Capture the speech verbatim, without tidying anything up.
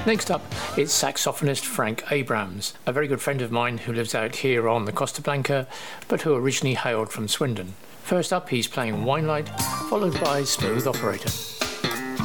Next up, it's saxophonist Frank Abrams, a very good friend of mine who lives out here on the Costa Blanca, but who originally hailed from Swindon. First up, he's playing Wine Light, followed by Smooth Operator.